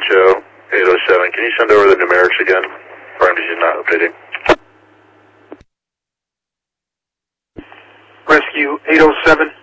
Echo 807. Can you send over the numerics again? Or MDG not updating. Rescue 807.